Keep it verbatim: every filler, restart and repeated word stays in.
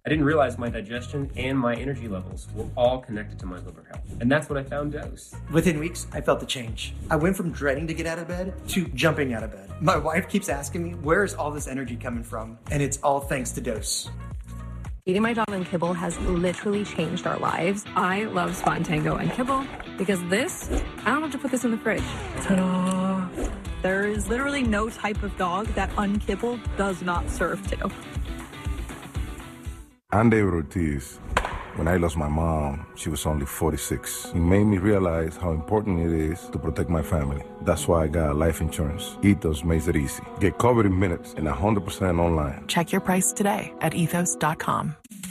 I didn't realize my digestion and my energy levels were all connected to my liver health. And that's when I found Dose. Within weeks, I felt the change. I went from dreading to get out of bed to jumping out of bed. My wife keeps asking me, where is all this energy coming from? And it's all thanks to Dose. Eating my dog and kibble has literally changed our lives. I love Spontango and kibble because this, I don't have to put this in the fridge. Ta-da! There is literally no type of dog that unkibble does not serve to. I'm David Ortiz. When I lost my mom, she was only forty-six. It made me realize how important it is to protect my family. That's why I got life insurance. Ethos makes it easy. Get covered in minutes and one hundred percent online. Check your price today at ethos dot com.